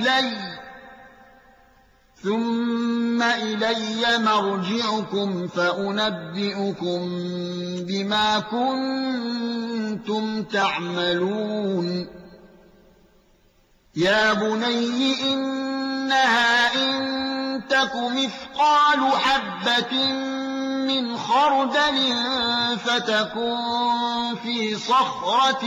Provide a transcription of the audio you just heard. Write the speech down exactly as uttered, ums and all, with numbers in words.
إلي ثم إلي مرجعكم فأنبئكم بما كنتم تعملون يا بني إنها إن تك مثقال حبة من خردل فتكن في صخرة